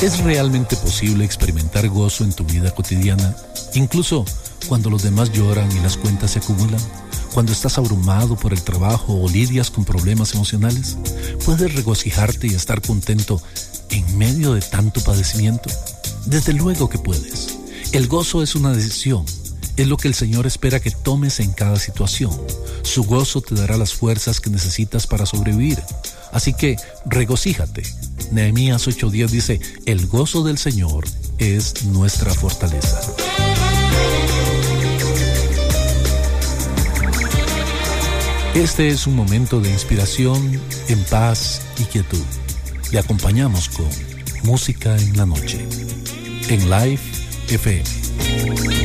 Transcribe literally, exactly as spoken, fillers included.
¿Es realmente posible experimentar gozo en tu vida cotidiana, incluso cuando los demás lloran y las cuentas se acumulan? Cuando estás abrumado por el trabajo o lidias con problemas emocionales, ¿puedes regocijarte y estar contento en medio de tanto padecimiento? Desde luego que puedes. El gozo es una decisión. Es lo que el Señor espera que tomes en cada situación. Su gozo te dará las fuerzas que necesitas para sobrevivir. Así que regocíjate. Nehemías ocho diez dice: el gozo del Señor es nuestra fortaleza. Este es un momento de inspiración, en paz y quietud. Le acompañamos con Música en la Noche en Live F M.